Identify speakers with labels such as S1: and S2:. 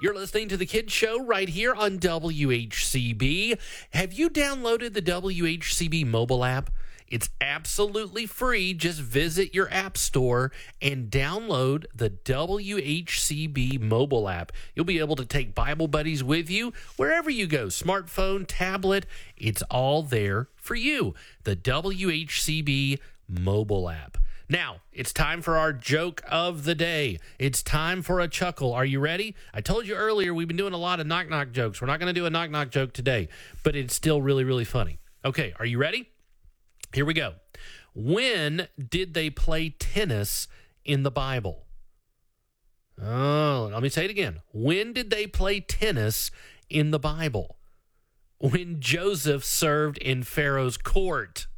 S1: You're listening to The Kids Show right here on WHCB. Have you downloaded the WHCB mobile app? It's absolutely free. Just visit your app store and download the WHCB mobile app. You'll be able to take Bible buddies with you wherever you go. Smartphone, tablet, it's all there for you. The WHCB mobile app. Now, it's time for our joke of the day. It's time for a chuckle. Are you ready? I told you earlier we've been doing a lot of knock-knock jokes. We're not going to do a knock-knock joke today, but it's still really, really funny. Okay, are you ready? Here we go. When did they play tennis in the Bible? Oh, let me say it again. When did they play tennis in the Bible? When Joseph served in Pharaoh's court.